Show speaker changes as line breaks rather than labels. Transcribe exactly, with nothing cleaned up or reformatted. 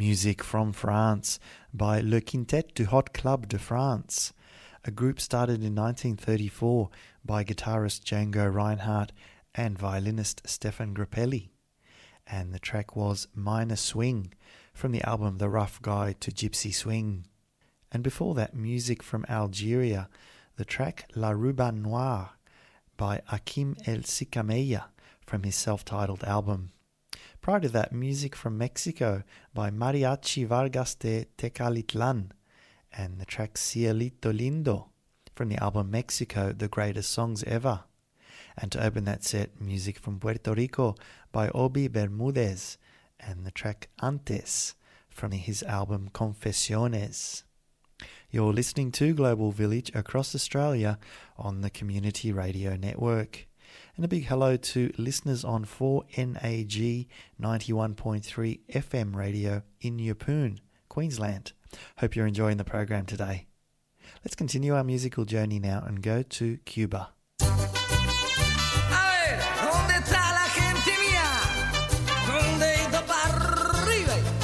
music from France by Le Quintet du Hot Club de France, a group started in nineteen thirty-four by guitarist Django Reinhardt and violinist Stefan Grappelli. And the track was Minor Swing from the album The Rough Guide to Gypsy Swing. And before that, music from Algeria, the track La Ruban Noire by Hakim El Sikameya from his self-titled album. Prior to that, music from Mexico by Mariachi Vargas de Tecalitlan and the track Cielito Lindo from the album Mexico, The Greatest Songs Ever. And to open that set, music from Puerto Rico by Obi Bermudez and the track Antes from his album Confesiones. You're listening to Global Village across Australia on the Community Radio Network. And a big hello to listeners on four N A G ninety-one point three F M radio in Yeppoon, Queensland. Hope you're enjoying the program today. Let's continue our musical journey now and go to Cuba.